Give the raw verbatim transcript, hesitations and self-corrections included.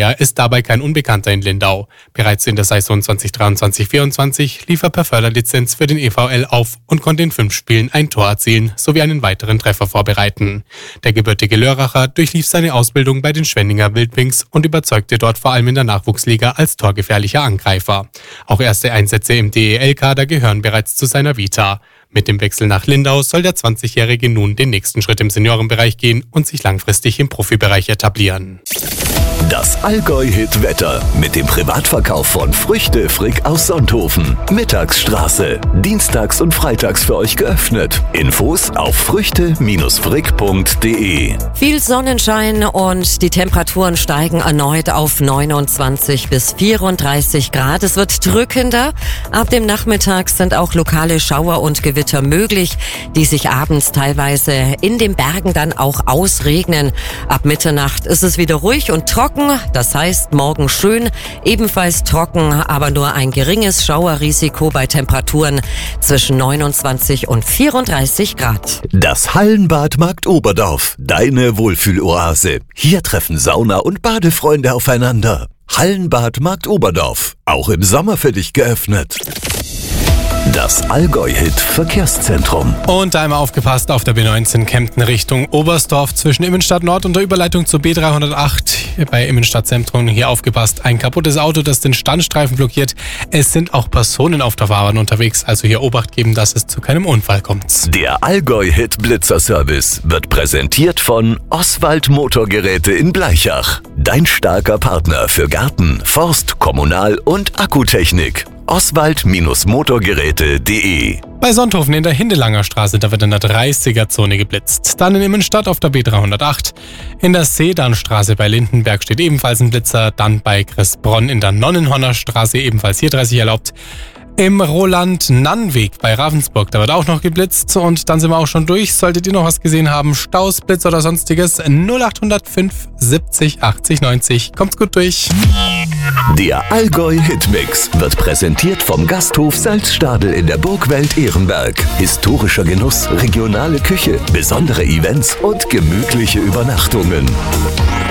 Meyer ist dabei kein Unbekannter in Lindau. Bereits in der Saison zwanzig dreiundzwanzig vierundzwanzig lief er per Förderlizenz für den E V L auf und konnte in fünf Spielen ein Tor erzielen sowie einen weiteren Treffer vorbereiten. Der gebürtige Lörracher durchlief seine Ausbildung bei den Schwenninger Wildwings und überzeugte dort vor allem in der Nachwuchsliga als torgefährlicher Angreifer. Auch erste Einsätze im D E L-Kader gehören bereits zu seiner Vita. Mit dem Wechsel nach Lindau soll der zwanzigjährige nun den nächsten Schritt im Seniorenbereich gehen und sich langfristig im Profibereich etablieren. Das Allgäu-Hit-Wetter mit dem Privatverkauf von Früchte Frick aus Sonthofen. Mittagsstraße. Dienstags und freitags für euch geöffnet. Infos auf früchte frick punkt de. Viel Sonnenschein und die Temperaturen steigen erneut auf neunundzwanzig bis vierunddreißig Grad. Es wird drückender. Ab dem Nachmittag sind auch lokale Schauer und Gewitter möglich, die sich abends teilweise in den Bergen dann auch ausregnen. Ab Mitternacht ist es wieder ruhig und trocken. Das heißt, morgen schön, ebenfalls trocken, aber nur ein geringes Schauerrisiko bei Temperaturen zwischen neunundzwanzig und vierunddreißig Grad. Das Hallenbad Markt Oberdorf, deine Wohlfühloase. Hier treffen Sauna- und Badefreunde aufeinander. Hallenbad Markt Oberdorf, auch im Sommer für dich geöffnet. Das Allgäu-Hit-Verkehrszentrum. Und einmal aufgepasst auf der B neunzehn Kempten Richtung Oberstdorf zwischen Immenstadt Nord und der Überleitung zur B dreihundertacht. Bei Immenstadt Zentrum hier aufgepasst. Ein kaputtes Auto, das den Standstreifen blockiert. Es sind auch Personen auf der Fahrbahn unterwegs, also hier Obacht geben, dass es zu keinem Unfall kommt. Der Allgäu-Hit-Blitzer-Service wird präsentiert von Oswald Motorgeräte in Bleichach. Dein starker Partner für Garten, Forst, Kommunal- und Akkutechnik. oswald Motorgeräte punkt de. Bei Sonthofen in der Hindelanger Straße, da wird in der dreißiger-Zone geblitzt. Dann in Immenstadt auf der B dreihundertacht. In der Sedanstraße bei Lindenberg steht ebenfalls ein Blitzer. Dann bei Chrisbronn in der Nonnenhorner Straße ebenfalls hier dreißig erlaubt. Im Roland-Nann-Weg bei Ravensburg, da wird auch noch geblitzt. Und dann sind wir auch schon durch. Solltet ihr noch was gesehen haben, Staus, Blitz oder sonstiges, null acht null fünf siebzig achtzig neunzig. Kommt's gut durch. Der Allgäu-Hitmix wird präsentiert vom Gasthof Salzstadel in der Burgwelt Ehrenberg. Historischer Genuss, regionale Küche, besondere Events und gemütliche Übernachtungen.